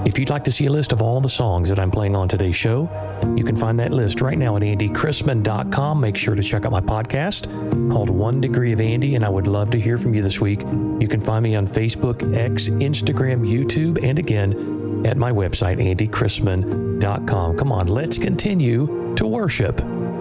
If you'd like to see a list of all the songs that I'm playing on today's show, you can find that list right now at andychrisman.com. Make sure to check out my podcast called 1 Degree of Andy, and I would love to hear from you this week. You can find me on Facebook, X, Instagram, YouTube, and again at my website, andychrisman.com. Come on, let's continue to worship.